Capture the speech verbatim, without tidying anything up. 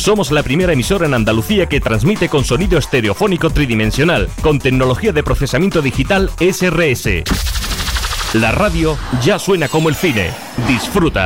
Somos la primera emisora en Andalucía que transmite con sonido estereofónico tridimensional, con tecnología de procesamiento digital S R S. La radio ya suena como el cine. Disfruta.